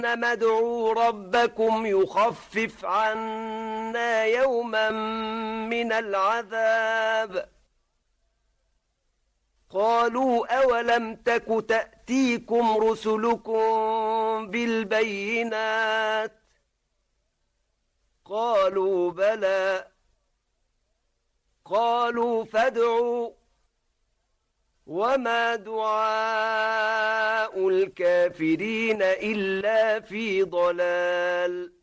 ادعوا ربكم يخفف عنا يوما من العذاب. قالوا أولم تك تأتيكم رسلكم بالبينات؟ قالوا بلى. قالوا فادعوا. وما دعاء الكافرين إلا في ضلال.